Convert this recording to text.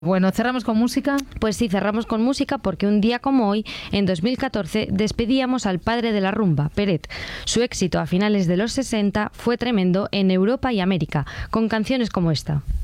Bueno, ¿cerramos con música? Pues sí, cerramos con música porque un día como hoy, en 2014, despedíamos al padre de la rumba, Peret. Su éxito a finales de los 60 fue tremendo en Europa y América, con canciones como esta.